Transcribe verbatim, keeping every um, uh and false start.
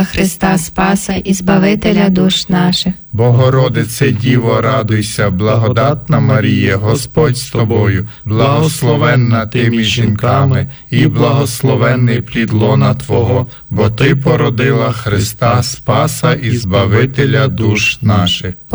Христа Спаса і Збавителя душ наших. Богородице Діво, радуйся, благодатна Марія, Господь з тобою, благословенна ти між жінками, і благословенний плід лона Твого, бо Ти породила Христа Спаса і Збавителя душ наших.